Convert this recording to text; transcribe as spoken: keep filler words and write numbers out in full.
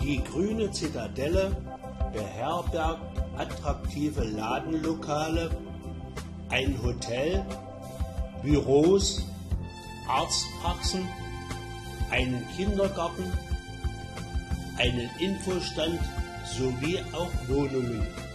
Die Grüne Zitadelle beherbergt attraktive Ladenlokale, ein Hotel, Büros, Arztpraxen, einen Kindergarten, einen Infostand sowie auch Wohnungen.